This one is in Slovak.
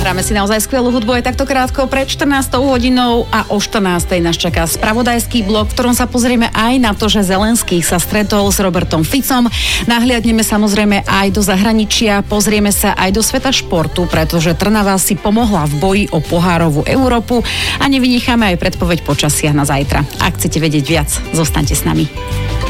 Hráme si naozaj skvelú hudbu aj takto krátko pred 14 hodinou a o 14 nás čaká spravodajský blok, v ktorom sa pozrieme aj na to, že Zelenský sa stretol s Robertom Ficom. Nahliadneme samozrejme aj do zahraničia, pozrieme sa aj do sveta športu, pretože Trnava si pomohla v boji o pohárovú Európu a nevynecháme aj predpoveď počasia na zajtra. Ak chcete vedieť viac, zostaňte s nami.